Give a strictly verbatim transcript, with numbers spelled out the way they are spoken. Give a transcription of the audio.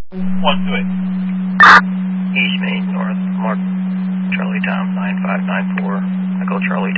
One to it. East Main, North, Mark, Charlie Tom, nine five nine four, Echo Charlie